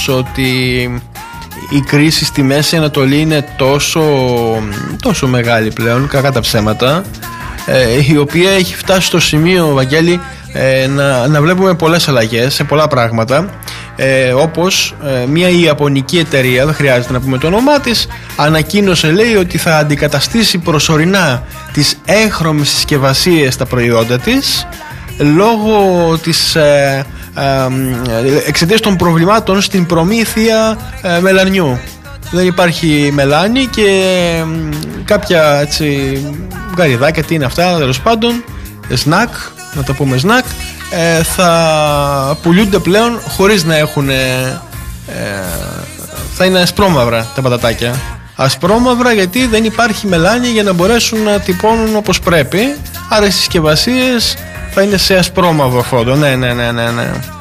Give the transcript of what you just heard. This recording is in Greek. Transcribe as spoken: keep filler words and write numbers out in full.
όμως ότι η κρίση στη Μέση Ανατολή είναι τόσο, τόσο μεγάλη πλέον, κακά τα ψέματα, ε, η οποία έχει φτάσει στο σημείο, Βαγγέλη, ε, να, να βλέπουμε πολλές αλλαγές σε πολλά πράγματα, ε, όπως ε, μια ιαπωνική εταιρεία, δεν χρειάζεται να πούμε το όνομά της, ανακοίνωσε, λέει, ότι θα αντικαταστήσει προσωρινά τις έγχρωμες συσκευασίες στα προϊόντα της λόγω της ε, ε, εξαιτίας των προβλημάτων στην προμήθεια ε, μελανιού. Δεν υπάρχει μελάνι και ε, κάποια έτσι γαριδάκια, τι είναι αυτά, τέλος πάντων, σνακ, να το πούμε σνακ, ε, θα πουλούνται πλέον χωρίς να έχουν ε, ε, θα είναι ασπρόμαυρα τα πατατάκια. Ασπρόμαυρα γιατί δεν υπάρχει μελάνι για να μπορέσουν να τυπώνουν όπως πρέπει, άρα οι συσκευασίες θα είναι σε ασπρόμαυρο φόντο. Ναι, ναι, ναι, ναι, ναι.